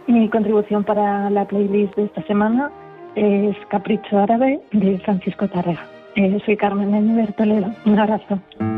Mi contribución para la playlist de esta semana es Capricho Árabe de Francisco Tárrega. Soy Carmen Enver Toledo. Un abrazo.